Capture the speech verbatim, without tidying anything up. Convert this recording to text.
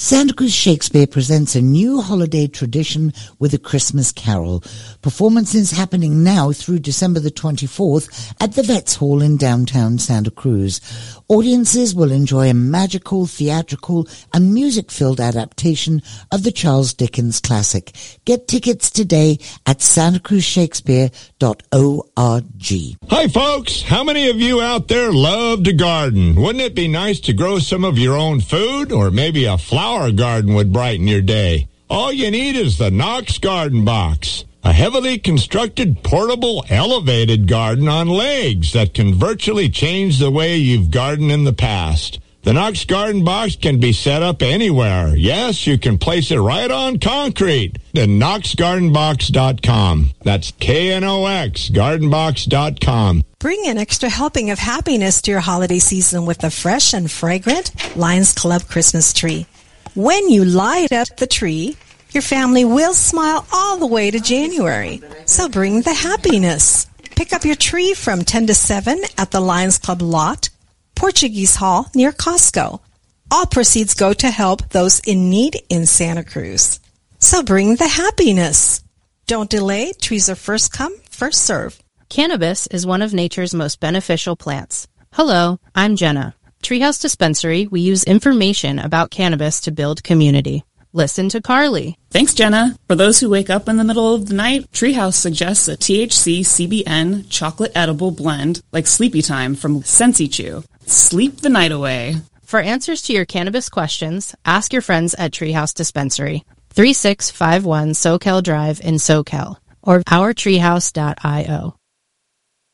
Santa Cruz Shakespeare presents a new holiday tradition with a Christmas carol. Performances happening now through December the twenty-fourth at the Vets Hall in downtown Santa Cruz. Audiences will enjoy a magical, theatrical, and music-filled adaptation of the Charles Dickens classic. Get tickets today at santa cruz shakespeare dot org. Hi, folks. How many of you out there love to garden? Wouldn't it be nice to grow some of your own food, or maybe a flower garden would brighten your day? All you need is the Knox Garden Box, a heavily constructed, portable, elevated garden on legs that can virtually change the way you've gardened in the past. The Knox Garden Box can be set up anywhere. Yes, you can place it right on concrete at knox garden box dot com. That's K N O X, garden box dot com. Bring an extra helping of happiness to your holiday season with the fresh and fragrant Lions Club Christmas tree. When you light up the tree, your family will smile all the way to January. So bring the happiness. Pick up your tree from ten to seven at the Lions Club lot, Portuguese Hall near Costco. All proceeds go to help those in need in Santa Cruz. So bring the happiness. Don't delay. Trees are first come, first serve. Cannabis is one of nature's most beneficial plants. Hello, I'm Jenna. Treehouse Dispensary, we use information about cannabis to build community. Listen to Carly. Thanks, Jenna. For those who wake up in the middle of the night, Treehouse suggests a T H C C B N chocolate edible blend like Sleepy Time from Sensi Chew. Sleep the night away. For answers to your cannabis questions, ask your friends at Treehouse Dispensary, thirty-six fifty-one Soquel Drive in Soquel, or our treehouse dot io.